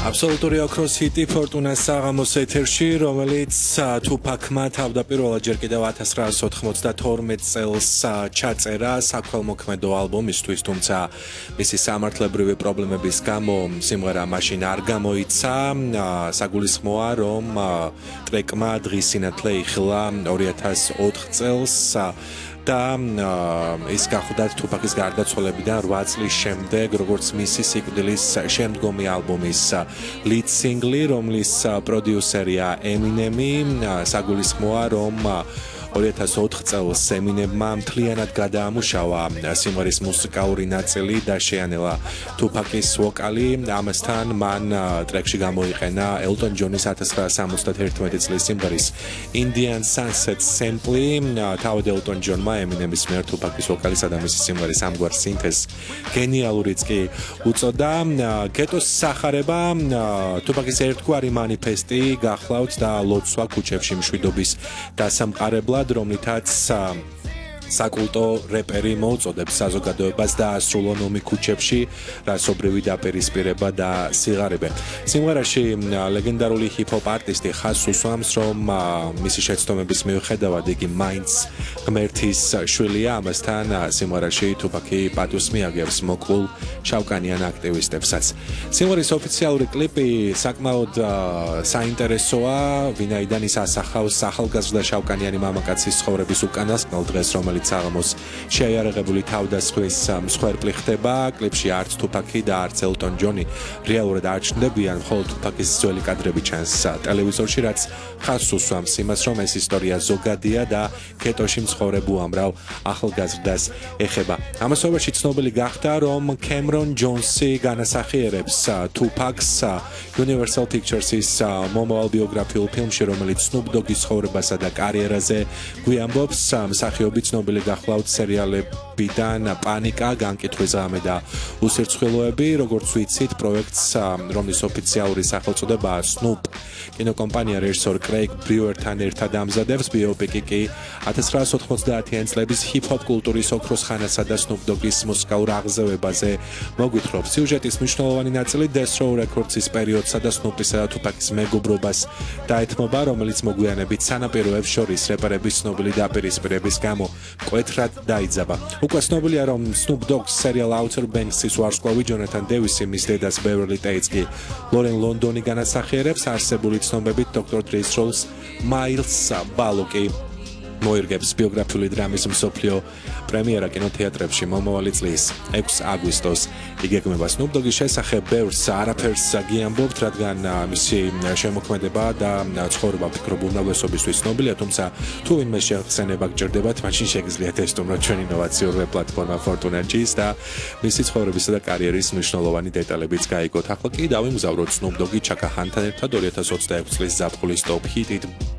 აბსოლუტური ოქროს ჰიტი ფორტუნას საღამოს ეთერში, რომელიც თუფაქმა თავდაპირველად ჯერ კიდევ 1992 წელს ჩაწერა საქველმოქმედო ალბომისთვის, თუმცა მისი სამართლებრივი პრობლემების გამო სიმღერა მაშინ არ გამოიცა. საგულისხმოა, რომ ტრეკმა დღის სინათლე იხილა 2004 წელს და ის გახდა თუფაკის გარდაცვალებიდან 8 წლის შემდეგ, როგორც მისი სიკვდილის შემდგომი ალბომის lead single, რომლის პროდიუსერია ემინემი. საგულისხმოა, რომ 2004 წელს ემინემმა მთლიანად გადაამუშავა სიმღერის მუსიკალური ნაწილი და შეანელა თუფაკის ვოკალი. ამასთან მან ტრეკში გამოიყენა ელტონ ჯონის 1971 წლის სიმღერის Indian Sunset sample. თავად ელტონ ჯონმა ემინემის მიერ თუფაკის ვოკალისა და მისი სიმღერის ამგვარ სინთეზს გენიალურიც კი უწოდა. გეტოს სახარება თუფაკის ერთგვარი მანიფესტი გახლავთ და ლოცვა ქუჩებში მშვიდობის დასამყარებლად, რომლითაც საკულტო რეპერი მოუწოდებს საზოგადოებას დაასრულონ ომი ქუჩებში, რასობრივი დაპირისპირება და სიღარიბე. სიმღერაში ლეგენდარული ჰიპ-ჰოპ არტისტი ხაზს უსვამს, რომ მისი შეცდომების მიუხედავად იგი მაინც ღმერთის შვილია. ამასთან სიმღერაში თუფაკი პატივს მიაგებს მოკლულ შავკანიან აქტივისტებსაც. სიმღერის ოფიციალური კლიპი საკმაოდ საინტერესოა, ვინაიდან ის ასახავს ახალგაზრდა შავკანიანი მამაკაცის ცხოვრების უკანასკნელ დღეს, რომელიც საღამოს შეიარაღებული თავდასხმის მსხვერპლი ხდება. კლიპში არც თუფაკი და არც ელტონ ჯონი რეალურად არ ჩნდებიან, მხოლოდ თუფაკის ძველი კადრები ჩანს ტელევიზორში, რაც ხაზს უსვამს იმას, რომ ეს ისტორია ზოგადია და გეტოში მცხოვრებ უამრავ ახალგაზრდას ეხება. ამასობაში ცნობილი გახდა, რომ კემერონ ჯონსი განასახიერებს თუფაკს Universal Pictures-ის მომავალ ბიოგრაფიულ ფილმში, რომელიც Snoop Dogg-ის ცხოვრებასა და კარიერაზე გვიამბობს. მსახიობი ცნობილი გახლავთ სერიალებიდან პანიკა, განკითხვის ღამე და უსირცხვილოები. როგორც ვიცით, პროექტს, რომლის ოფიციალური სახელწოდებაა Snoop, კინოკომპანია რეჟისორ კრეიგ ბრიუერთან ერთად ამზადებს. ბიოპიკი კი 1990-იან წლების ჰიპ-ჰოპ კულტურის ოქროს ხანასა და Snoop Dogg-ის მუსიკალურ აღზევებაზე მოგვითხრობს. სიუჟეტის მნიშვნელოვანი ნაწილი Death Row Records-ის პერიოდსა და Snoop-ისა და თუფაკის მეგობრობას დაეთმობა, რომელიც მოგვიანებით სანაპიროებს შორის რეპერების ცნობილი დაპირისპირების გამო მკვეთრად დაიძაბა. უკვე ცნობილია, რომ Snoop Dogg-ს სერიალ Outer Banks-ის ვარსკვლავი ჯონათან დევისი, მის დედას ბევერლი ტეიტს კი ლორენ ლონდონი განასახიერებს. არსებული ცნობებით Dr. Dre-ს როლს მაილს ბალოკი მოირგებს. ბიოგრაფიული დრამის მსოფლიო პრემიერა კინოთეატრებში მომავალი წლის 6 აგვისტოს იგეგმება. Snoop Dogg-ის შესახებ ბევრს არაფერს გიამბობთ, რადგან მისი შემოქმედება და ცხოვრება ფიქრობ უმრავლესობისთვის ცნობილია, თუმცა თუ ვინმე შეხსენება გჭირდებათ, მაშინ შეგიძლიათ ესტუმროთ ჩვენი ინოვაციური პლატფორმა Fortuna G-ს და მისი ცხოვრებისა და კარიერის მნიშვნელოვანი დეტალებიც გაიგოთ. ახლა კი დავიმგზავროთ Snoop Dogg-ი ჩაკა ჰანთან ერთად 2026 წლის ზაფხულის top hit-ით